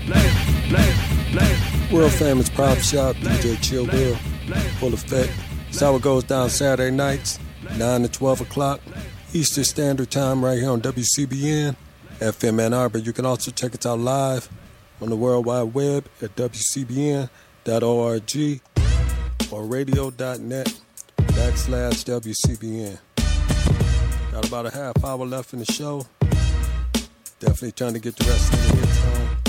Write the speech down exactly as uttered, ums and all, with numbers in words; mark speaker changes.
Speaker 1: World famous Pop Shop, D J Chill Will, full effect. That's how it goes down Saturday nights, nine to twelve o'clock, Eastern Standard Time, right here on W C B N, F M Ann Arbor. You can also check us out live on the World Wide Web at W C B N dot org or radio.net backslash W C B N. Got about a half hour left in the show. Definitely trying to get the rest of the hits on.